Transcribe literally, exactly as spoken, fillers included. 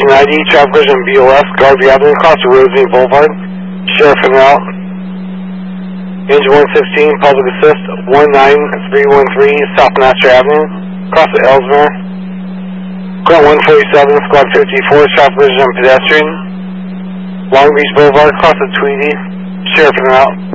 fourteen ninety, traffic vision B O S, Garvey Avenue, across the Rosie Boulevard. Sheriff en route. Engine one sixteen, public assist, one nine three one three, South Master Avenue, across the Ellesmere. Current one forty-seven, squad fifty-four, traffic vision on pedestrian. Long Beach Boulevard, across the Tweedy. Sheriff en route.